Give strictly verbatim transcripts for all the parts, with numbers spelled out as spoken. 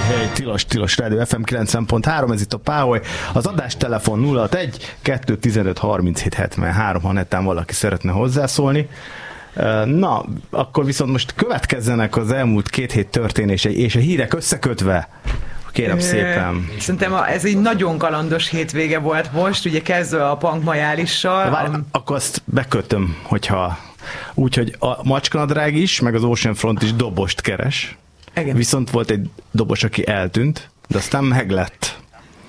Hey, Tilos, Tilos Rádió ef em kilencven pont három, ez itt a Páholy. Az adástelefon nulla hatvanegy kettő tizenöt harminchét hetvenhárom, ha netán valaki szeretne hozzászólni. Na, akkor viszont most következzenek az elmúlt két hét történései és a hírek összekötve. Kérem szépen. Szerintem ez egy nagyon kalandos hétvége volt most, ugye kezdve a Punk Majálissal. Várj, am... akkor azt bekötöm, hogyha úgyhogy a macskanadrág is, meg az Oceanfront is dobost keres. Igen. Viszont volt egy dobos, aki eltűnt, de aztán meglett.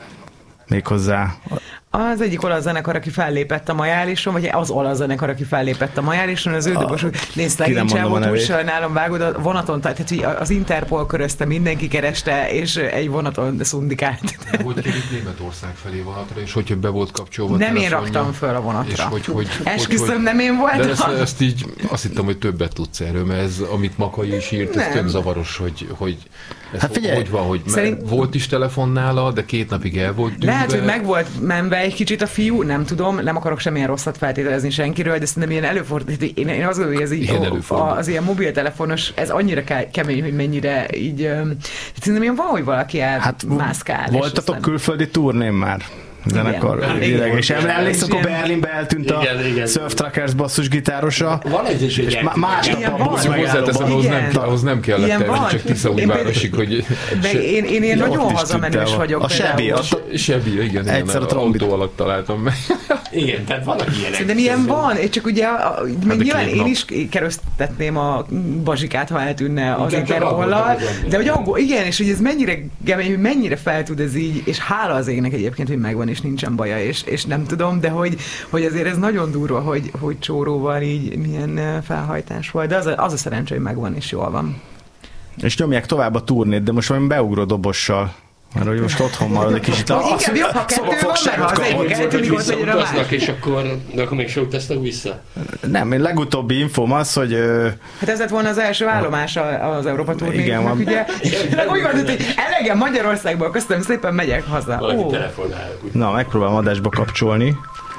Méghozzá... Az egyik olasz zenekar, aki fellépett a Majálison, vagy az olasz zenekar, aki fellépett a Majálison, az ő dobosok, nézd, legint sem volt, úgy sajnálom, vágod, a vonaton, tehát az Interpol körözte, mindenki kereste, és egy vonaton szundikált. Volt egy Németország felé vonatra, és hogyha be volt kapcsolva nem én raktam föl a vonatra. Hogy, hogy, Esküszöm, hogy, nem én voltam. De ezt, ezt így azt hittem, hogy többet tudsz erről, mert ez, amit Makai is írt, ez tök zavaros, hogy, hogy ez hát figyelj, hogy van, hogy szerint... volt is telefon nála, de két napig el volt tűnve. Lehet, hogy meg volt menve egy kicsit a fiú, nem tudom, nem akarok semmilyen rosszat feltételezni senkiről, de szerintem ilyen előfordul, én, én azt gondolom, hogy ez így, ó, az ilyen mobiltelefonos, ez annyira kemény, hogy mennyire így, szerintem ilyen van, hogy valaki elmászkál. Hát voltatok aztán... külföldi turnén már? Zenekar, ideg, és emlékszem, akkor Berlinbe eltűnt a Surf Truckers basszusgitárosa. Van egy is, és másnap a busz megállóban. Ahhoz nem kellett tenni, csak Tiszaújvárosig, hogy... Én én nagyon hazamenős vagyok. A Sebi. A Sebi, igen. Egyszer a autó alatt találtam meg. Igen, tehát vannak ilyenek. De milyen van, csak ugye nyilván én is keresztetném a Bazsikát, ha eltűnne az Interpollal, de hogy igen, és hogy ez mennyire mennyire fel tud ez így, és hála az égnek egyébként, hogy megvan és nincsen baja, és, és nem tudom, de hogy, hogy azért ez nagyon durva, hogy, hogy csóróval így milyen felhajtás volt, de az a, az a szerencsé, hogy megvan és jól van. És nyomják tovább a turnét, de most valami beugró dobossal. Mert hogy most otthon marad egy kicsit. Inkább jobb, ha kettő van, mert ha az egyik eltűnik, ott egyre más. És akkor, de akkor még sok tesznek vissza? Nem, én legutóbbi infóm az, hogy... Hát ez lett volna az első állomás az Európa turnéknak, ugye? Úgy van, hogy elegem Magyarországból, köszönöm szépen, megyek haza. Valaki telefonál. Na, megpróbálom adásba kapcsolni.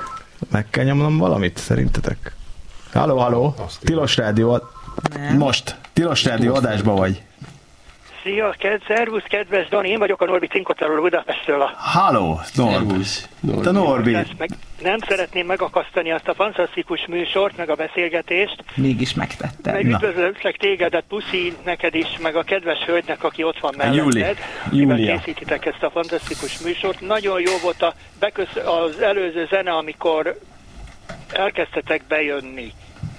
Meg kell nyomnom valamit, szerintetek? Halló, halló, Tilos Rádió. Most, Tilos Rádió adásba vagy. Szia, ked, szervusz, kedves Dani, én vagyok a Norbi Cinkotáról Budapestről. A... Halló, Norbi. Te Norbi. Meg nem szeretném megakasztani azt a fantasztikus műsort, meg a beszélgetést. Mégis megtettem. Meg üdvözlök tégedet, puszi, neked is, meg a kedves hölgynek, aki ott van melletted. Júli. Júlia. Készítitek ezt a fantasztikus műsort. Nagyon jó volt a bekösz- az előző zene, amikor elkezdtetek bejönni.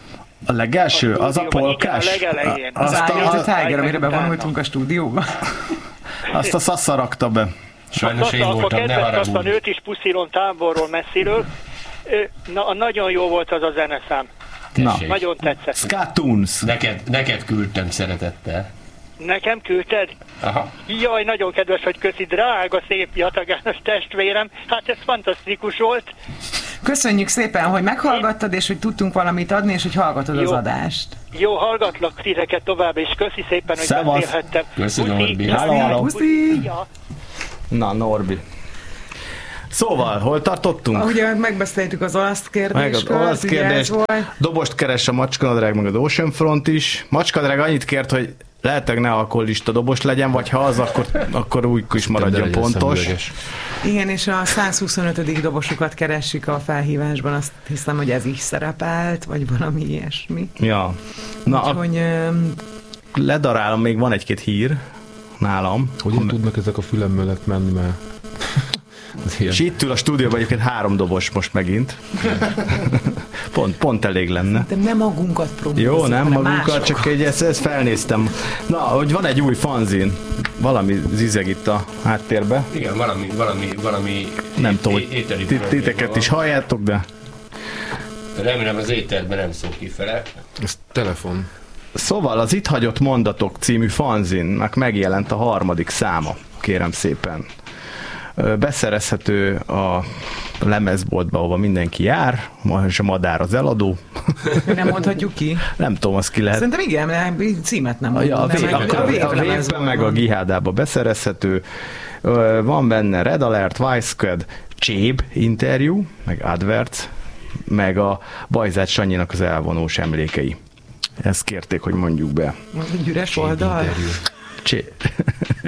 A legelső, a az a polkás? Igen, a legelején. Az Eye of the Tiger, amire bevonultunk a stúdióba. Azt a Szassa rakta be. Sajnos én voltam, ne haragudj. Azt a nőt is puszilom távolról, messziről. Na, nagyon jó volt az a zeneszám. Na. Nagyon tetszett. Skatoons. Neked, neked küldtem szeretettel. Nekem küldted? Aha. Jaj, nagyon kedves, hogy köszi, drága, szép jatagános testvérem. Hát ez fantasztikus volt. Köszönjük szépen, hogy meghallgattad, és hogy tudtunk valamit adni, és hogy hallgatod jó. Az adást. Jó, hallgatlak titeket tovább, és köszi szépen, hogy Szevasz. beszélhettem. Köszönöm, Norbi. Halló, halló. Puszi. Na, Norbi. Szóval, hol tartottunk? Ugye megbeszéltük az olasz kérdést. Meg az olasz kérdést. Dobost keres a macskanadrág, meg az Oceanfront is. Macskanadrág annyit kért, hogy lehetőleg ne alkoholista dobos legyen, vagy ha az, akkor, akkor úgy is maradjon pontos. Igen, és a százhuszonötödik dobosukat keresik a felhívásban, azt hiszem, hogy ez is szerepelt, vagy valami ilyesmi. Ja. Na, úgyhogy... Um... ledarálom, még van egy-két hír nálam. Hogyan tudnak ezek a fülem mellett menni már? És itt ül a stúdióban egyébként három dobos most megint. Pont, pont elég lenne. De nem magunkat próbáljuk. Jó, nem magunkat, mások. csak egy, ezt, ezt felnéztem. Na, hogy van egy új fanzin. Valami zizeg itt a háttérbe. Igen, valami, valami, valami nem tudom, éteri titeket is halljátok, de... Remélem az éterben nem szól kifele. Ez telefon. Szóval az Itt hagyott mondatok című fanzinnak megjelent a harmadik száma, kérem szépen. Beszerezhető a lemezboltba, ahova mindenki jár, és a Madár az eladó. Nem mondhatjuk ki? Nem tudom, azt ki lehet. Szerintem igen, mert címet nem mondjuk. Ja, a Végben meg a Gihádába beszerezhető. Van benne Red Alert, Vice Squad, Cséb interjú, meg Adverts, meg a Bajzát Sanyinak az elvonós emlékei. Ezt kérték, hogy mondjuk be. Az egy üres oldal? Csé...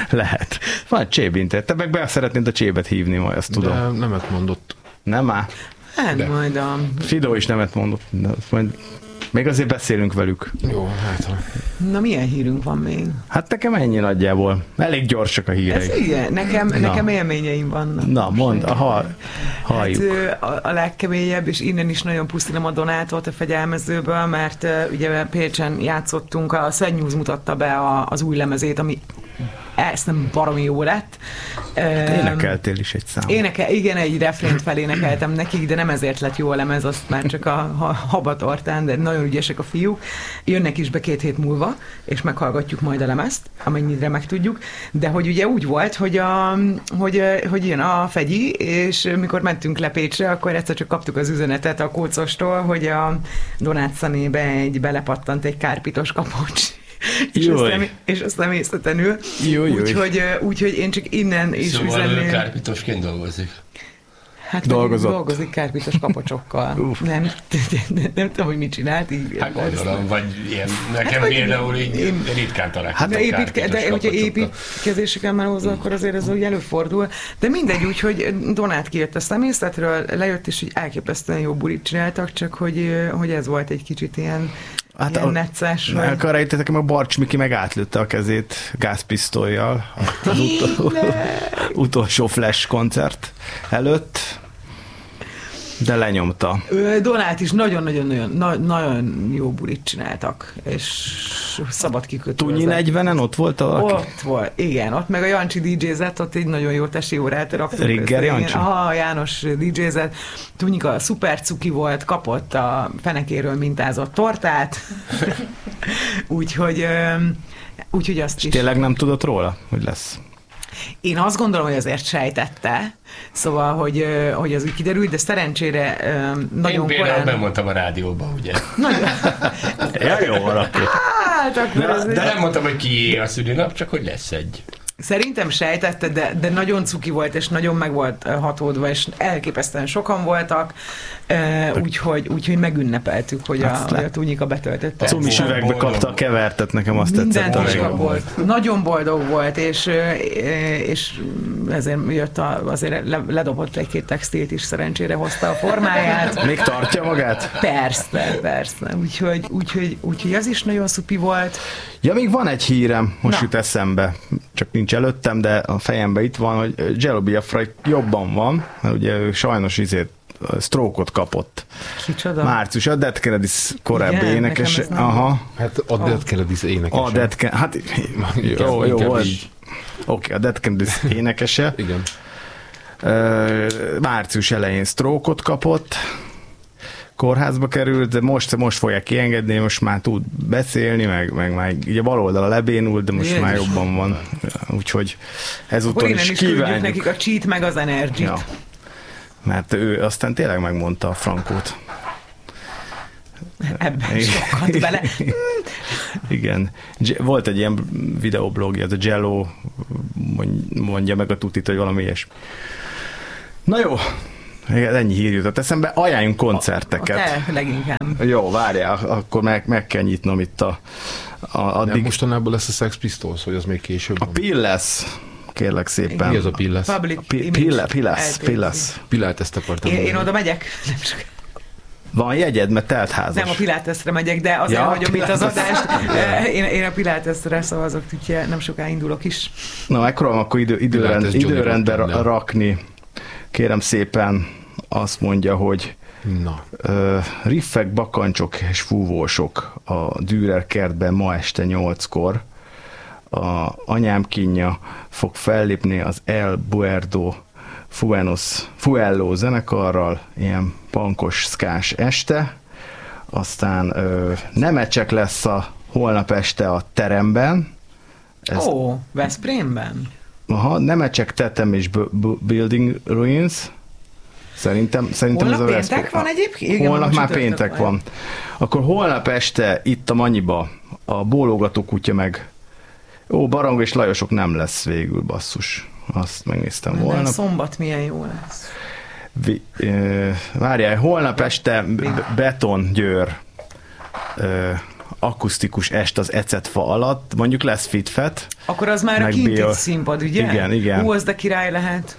Lehet. Van csébintér. Te meg be szeretnéd a csébet hívni, majd azt tudom. De nemet mondott. Nem áll? Hát de. Majd a... Fido is nemet mondott. De majd még azért beszélünk velük. Jó, hát. Na, milyen hírünk van még? Hát nekem ennyi nagyjából. Elég gyorsak a hírei. Ez igen, nekem, nekem élményeim vannak. Na, mondd, ha, halljuk. Hát, a, a legkeményebb, és innen is nagyon pusztítom a Donátot a fegyelmezőből, mert uh, ugye Pécsen játszottunk, a Sad News mutatta be a, az új lemezét, ami ezt nem baromi jó lett. Énekeltél is egy számot. Énekel, igen, egy refrént felénekeltem nekik, de nem ezért lett jó a lemez, azt már csak a, a habatortán, de nagyon ügyesek a fiúk. Jönnek is be két hét múlva, és meghallgatjuk majd a lemezt, amennyire meg tudjuk. De hogy ugye úgy volt, hogy, a, hogy, hogy jön a Fegyi, és mikor mentünk le Pécsre, akkor egyszer csak kaptuk az üzenetet a kócostól, hogy a Donát Szanébe egy belepattant egy kárpitos kapocs. És azt, nem, és azt nem észretenül. Úgyhogy úgy, én csak innen is szóval üzenném. Szóval kárpitosként dolgozik. Hát dolgozott. Dolgozik kárpitos kapocsokkal. nem, nem, nem tudom, hogy mit csinált. Így, hát gondolom, vagy ilyen, nekem hát, például így én, ritkán találkozom. Hát de, építke, de hogyha építkezésükkel már hozzá, akkor azért ez úgy előfordul. De mindegy, úgyhogy Donát kijött a személyzetről, lejött, és így elképesztően jó bulit csináltak, csak hogy, hogy ez volt egy kicsit ilyen hát ilyen necces. Vagy... Arra jöttetek, a Barcs Miki meg átlőtte a kezét gázpisztollyal az utol, utolsó Flash koncert előtt, de lenyomta. Donát is nagyon-nagyon nagyon jó bulit csináltak, és szabad kikötő. Tunyi negyvenen ott volt a... Ott volt, igen, ott meg a Jancsi dé jézett, ott egy nagyon jó tesi órát raktunk. Rigger Jancsi? Aha, János dé jézett. Tunyika szuper cuki volt, kapott a fenekéről mintázott tortát, úgyhogy, úgyhogy azt és is... tényleg nem tudott róla, hogy lesz? Én azt gondolom, hogy azért sejtette, szóval, hogy, hogy az úgy kiderült, de szerencsére nagyon Én például korán... bemondtam a rádióban, ugye? Nagyon... ja, jó valaki. Hát, akkor de, azért... de nem mondtam, hogy kié a szülinap, csak hogy lesz egy. Szerintem sejtette, de, de nagyon cuki volt, és nagyon meg volt hatódva, és elképesztően sokan voltak, úgyhogy, úgyhogy megünnepeltük, hogy a, a Tunyika betöltötte. A cumis üvegbe kapta a kevertet, nekem azt tetszett. Mindent is kapott. Nagyon boldog volt, és, és ezért jött a, azért ledobott egy-két textilt is, szerencsére hozta a formáját. Még tartja magát? Persze, persze. Úgyhogy, úgyhogy, úgyhogy az is nagyon szupi volt. Ja, még van egy hírem, most Na. jut eszembe, csak nincs előttem, de a fejemben itt van, hogy Jello Biafra jobban van, mert ugye ő sajnos izét, stroke-ot kapott. Kicsoda? Március, a Dead Kennedys korábbi énekes. Aha. Hát a Dead Kennedys énekese. A Dead Kennedys, hát jó, jó volt. Oké, okay, a Dead Kennedys énekese. Igen. Uh, március elején stroke-ot kapott, kórházba került, de most, most fogják kiengedni, most már tud beszélni, meg, meg már ugye bal oldala lebénult, de most Jézus. Már jobban van. Úgyhogy ezúttal is, is kívánjuk. Nekik a cheat meg az energy-t. Ja. Mert ő aztán tényleg megmondta a frankót. Ebben sokat bele. Igen. Volt egy ilyen videoblogja, az a Jello mondja meg a tutit, hogy valami ilyesmi. Na jó, ennyi hír jutott eszembe. Ajánljunk koncerteket. Te leginkább. Jó, várjál, akkor meg, meg kell nyitnom itt a... a addig... Nem mostanában lesz a Sex Pistols, hogy az még később A Pilles, kérlek szépen. Mi az a Pilles? Pilles, Pilles, Pilles. Piláteszt akartam. Én, én oda megyek. Nem csak. Van jegyed, mert teltházas. Nem, a Piláteszre megyek, de azért ja, hagyom itt az adást. Én, én a Piláteszre szavazok, úgyhogy nem soká indulok is. Na, megpróbálom akkor idő, időrend, időrendben ra- rakni. Kérem szépen, azt mondja, hogy Na. Uh, riffek, bakancsok és fúvósok a Dürer kertben ma este nyolckor. A Anyám kínja fog fellépni az El Buerdo Fuenos, Fuello zenekarral, ilyen pankos, szkás este. Aztán ö, Nemecsek lesz a holnap este a teremben. Ez, Ó, Veszprémben? Aha, Nemecsek, Tetem és B- B- Building Ruins. Szerintem, szerintem holnap ez a péntek Veszprém. van egyébként? Igen, holnap már péntek van. Akkor holnap este itt a Manyiba a bólogató kutya meg ó, Barang és Lajosok nem lesz végül, basszus. Azt megnéztem volna. De szombat milyen jó lesz. Vi, uh, várjál, holnap este B- Beton Győr uh, akusztikus est az ecetfa alatt, mondjuk lesz fitfet. Akkor az már a kinti színpad, ugye? Igen, igen. Hú, az de király lehet.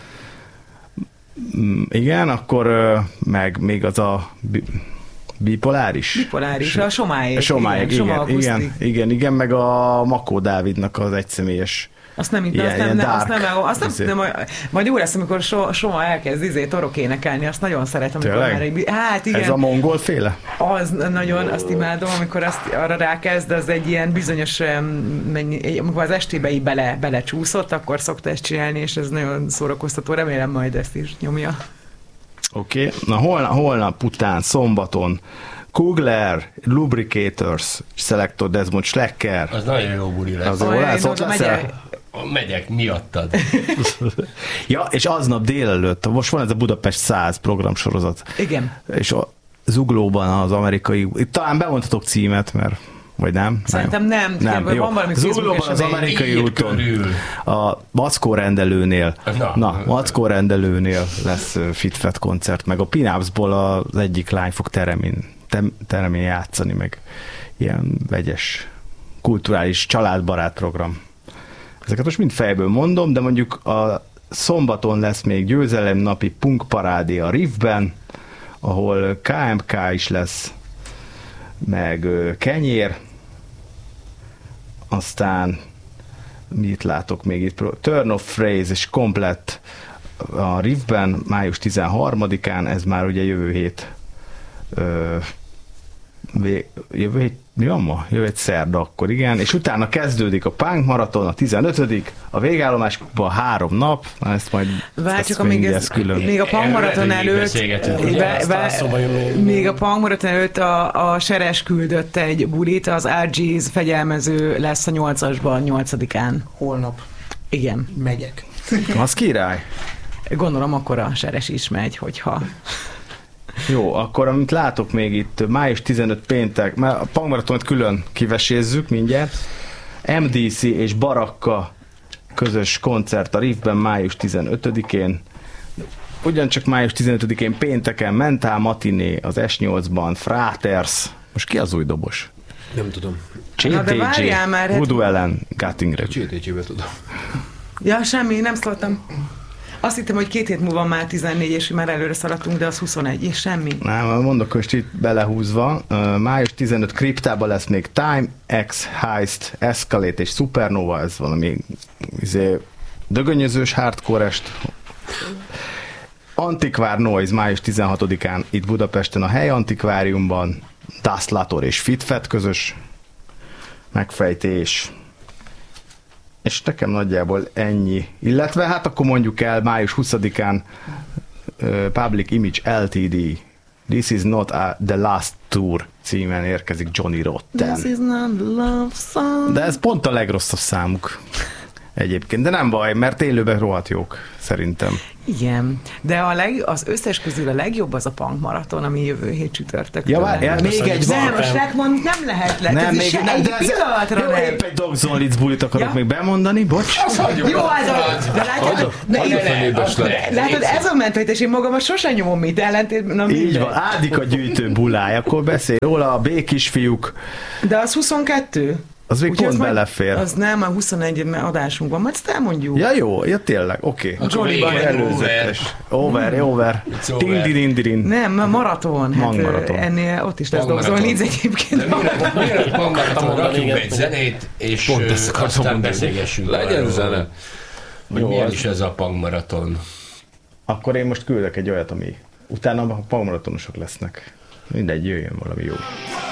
Igen, akkor meg még az a bipoláris. Bipoláris, a Somáig. A Somáig, igen, igen, igen, igen, igen, meg a Makó Dávidnak az egyszemélyes. Azt nem, ilyen, azt nem, nem, azt nem, azt nem, izé. nem, majd jó lesz, amikor so, Soma elkezd izé torok énekelni, azt nagyon szeretem. Tényleg? Hát igen. Ez a mongol féle? Az nagyon, azt imádom, amikor azt arra rákezd, az egy ilyen bizonyos, mennyi, amikor az estébe így bele, belecsúszott, akkor szokta ezt csinálni, és ez nagyon szórakoztató, remélem majd ezt is nyomja. Oké, okay. Na holnap, holnap után, szombaton, Kugler, Lubricators, Selector Desmond Schlecker. Az nagyon jó buli lesz. Az jó lesz, ott leszel? Megyek miattad. Ja, és aznap délelőtt, most van ez a Budapest száz programsorozat. Igen. És a Zuglóban az amerikai, itt talán bemondhatok címet, mert vagy nem? Szerintem nem. nem. nem. Van valami Zuglóban az amerikai úton a Mackó rendelőnél, na, na Mackó rendelőnél lesz Fitfet koncert, meg a Pinapsból az egyik lány fog teremén, teremén játszani, meg ilyen vegyes, kulturális, családbarát program. Ezeket most mind fejből mondom, de mondjuk a szombaton lesz még győzelemnapi punkparádé a Riffben, ahol ká em ká is lesz, meg kenyér, aztán mit látok még itt? Turn of Phrase és komplett a Riffben május tizenharmadikán, ez már ugye jövő hét ö, jövő hét mi van ma? Jövő egy szerda akkor, igen. És utána kezdődik a Punk Marathon, a tizenötödik a végállomásban három nap, na ezt majd várjuk, amíg ez külön. Még a Punk Marathon előtt még a Punk Marathon előtt a, a Seres küldött egy bulit, az er gé's fegyelmező lesz a nyolcasban, nyolcadikán. Holnap. Igen. Megyek. Az király. Gondolom akkor a Seres is megy, hogyha... Jó, akkor amit látok még itt, május tizenötödike péntek, mert a Punk Maratont külön kivesézzük mindjárt. em dé cé és Barakka közös koncert a Riffben május tizenötödikén. Ugyancsak május tizenötödikén pénteken Mentál Matiné az es nyolcban, Fráters. Most ki az új dobos? Nem tudom. cé té gé, Voodoo Ellen, Guttingre. cé té gé-be tudom. Ja, semmi, nem szóltam. Azt hittem, hogy két hét múlva már tizennégy, és már előre szaladtunk, de az huszonegy, és semmi. Nem, mondok, hogy itt belehúzva. Uh, május tizenötödike kriptában lesz még Time, X, Heist, Escalate és Supernova, ez valami izé, dögönyözős hardcore-est. Antikvár Noise május tizenhatodikán itt Budapesten a Hely Antikváriumban, Dustlator és Fitfet közös megfejtés. És nekem nagyjából ennyi. Illetve hát akkor mondjuk el május huszadikán uh, Public Image el té dé This is not a, the last tour címen érkezik Johnny Rotten. This is not the love song. De ez pont a legrosszabb számuk egyébként. De nem baj, mert élőben rohadt jók, szerintem. Igen, de a leg, az összes közül a legjobb az a Punk Marathon, ami jövő hét csütörtök. Ja, várj, még egy van. Nem, most Rekmond nem lehet le. Nem, még nem, egy pillanatra jó, nem. Épp egy Dog Zolitz bulit akarok ja? még bemondani, bocs. Jó, az a... De látod, látod, ez a mentőítés, én magam sosem nyomom mit ellentét. Na, így van, Ádika gyűjtő buláj, akkor beszélj róla, a B-kisfiúk. De az huszonkettő. Az még pont belefér. Az nem, a huszonegy adásunk van, majd ezt elmondjuk. Ja jó, ja tényleg, oké. Okay. Johnny-ban előzetes. Over, over. Din-din-din-din. Nem, maraton. Hát maraton. Ennél ott is lesz dolgozolni, így egyébként. Miért a maraton, rakjunk egy zenét, és aztán beszélgessünk. Legyen zene. Hogy milyen is ez a Punk Maraton. Akkor én most küldök egy olyat, ami utána a Punk Maratonosok lesznek. Mindegy, jöjjön valami jó.